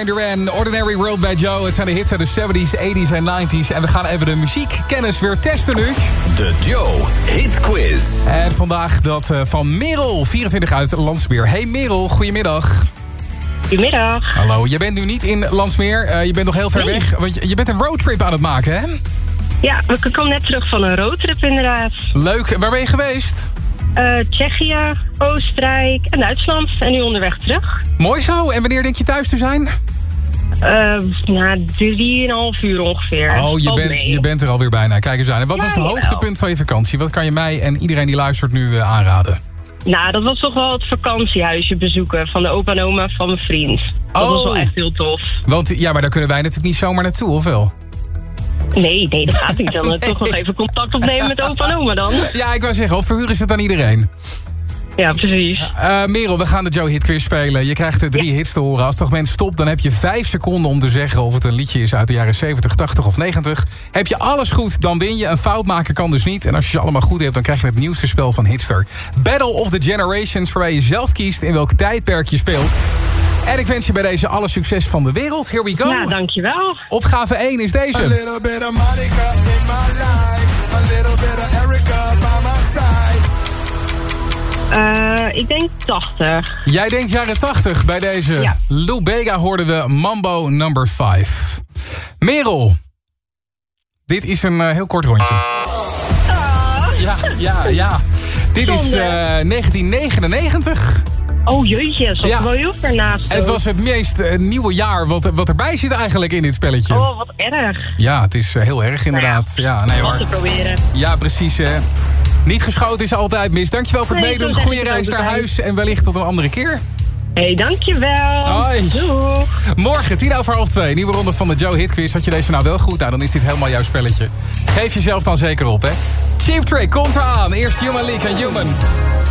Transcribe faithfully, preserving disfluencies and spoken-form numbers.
Duran Duran, Ordinary World bij Joe. Het zijn de hits uit de zeventies, tachtiger en negentiger. En we gaan even de muziekkennis weer testen nu. De Joe Hit Quiz. En vandaag dat uh, van Merel, vierentwintig uit Landsmeer. Hey Merel, goedemiddag. Goedemiddag. Hallo, je bent nu niet in Landsmeer. Uh, je bent nog heel ver nee. weg. Want je, je bent een roadtrip aan het maken, hè? Ja, ik kom net terug van een roadtrip inderdaad. Leuk. Waar ben je geweest? Uh, Tsjechië, Oostenrijk en Duitsland. En nu onderweg terug. Mooi zo. En wanneer denk je thuis te zijn? Uh, nou, drieënhalf uur ongeveer. Oh, je, ben, je bent er alweer bijna. Kijk eens aan. En wat ja, was het hoogtepunt van je vakantie? Wat kan je mij en iedereen die luistert nu uh, aanraden? Nou, dat was toch wel het vakantiehuisje bezoeken van de opa en oma van mijn vriend. Dat oh. was wel echt heel tof. Want ja, maar daar kunnen wij natuurlijk niet zomaar naartoe, of wel? Nee, nee, dat gaat niet. Dan nee. toch nog even contact opnemen met opa en oma dan. Ja, ik wou zeggen, of verhuren is het aan iedereen? Ja, precies. Uh, Merel, we gaan de Joe Hit Quiz spelen. Je krijgt er drie ja. hits te horen. Als het moment stopt, dan heb je vijf seconden om te zeggen of het een liedje is uit de jaren zeventig, tachtig of negentig. Heb je alles goed, dan win je. Een fout maken kan dus niet. En als je ze allemaal goed hebt, dan krijg je het nieuwste spel van Hitster. Battle of the Generations, waarbij je zelf kiest in welk tijdperk je speelt. En ik wens je bij deze alle succes van de wereld. Here we go. Ja, dankjewel. Opgave één is deze. A little bit of Monica in my life. A little bit of Erica by my side. Uh, ik denk tachtig. Jij denkt jaren tachtig bij deze. Ja. Lou Bega hoorden we Mambo number vijf. Merel. Dit is een uh, heel kort rondje. Ah. Ja, ja, ja. Dit is uh, negentien negenennegentig. Oh jeetje, dat is ja. wel heel ver naast. Het was het meest uh, nieuwe jaar wat, wat erbij zit eigenlijk in dit spelletje. Oh, wat erg. Ja, het is uh, heel erg inderdaad. Nou ja, ja, nee, hoor. te proberen. Ja, precies. Hè. Niet geschoten is altijd mis. Dankjewel voor het nee, meedoen. Goeie reis naar huis en wellicht tot een andere keer. Hé, hey, dankjewel. Hoi. Doeg. Morgen, tien over half twee. Nieuwe ronde van de Joe Hit Quiz. Had je deze nou wel goed? Nou, dan is dit helemaal jouw spelletje. Geef jezelf dan zeker op, hè. Cheap Trick komt eraan. Eerst Human League en Human.